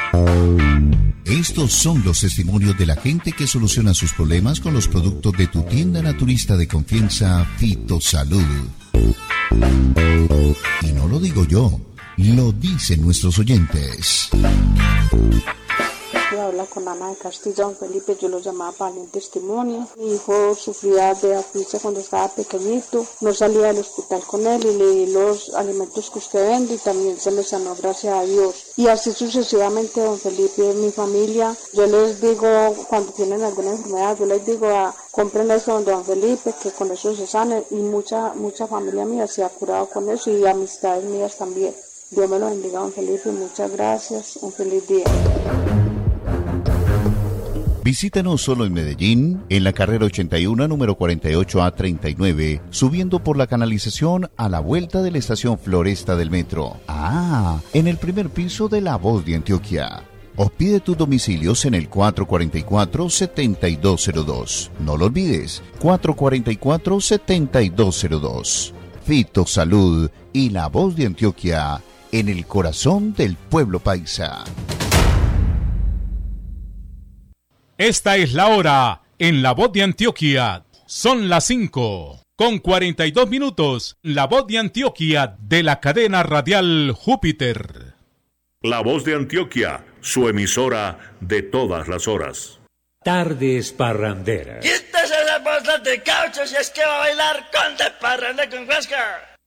Estos son los testimonios de la gente que soluciona sus problemas con los productos de tu tienda naturista de confianza, Fitosalud. Y no lo digo yo, lo dicen nuestros oyentes. Habla con Ana de Castilla, don Felipe, yo lo llamaba para darle un testimonio. Mi hijo sufría de aficia cuando estaba pequeñito, no salía del hospital con él y le di los alimentos que usted vende y también se me sanó, gracias a Dios. Y así sucesivamente, don Felipe, mi familia, yo les digo, cuando tienen alguna enfermedad, yo les digo, compren eso don Felipe, que con eso se sane, y mucha familia mía se ha curado con eso y amistades mías también. Dios me lo bendiga, don Felipe, muchas gracias, un feliz día. Visítanos solo en Medellín, en la carrera 81, número 48A39, subiendo por la canalización a la vuelta de la estación Floresta del metro. En el primer piso de La Voz de Antioquia. O pide tus domicilios en el 444-7202. No lo olvides, 444-7202. Fitosalud y La Voz de Antioquia, en el corazón del pueblo paisa. Esta es la hora en La Voz de Antioquia. Son las 5:42. La Voz de Antioquia de la cadena radial Júpiter. La Voz de Antioquia, su emisora de todas las horas. Tardes parranderas. Quítese la bolsa de caucho si es que va a bailar con de parranda con Huáscar.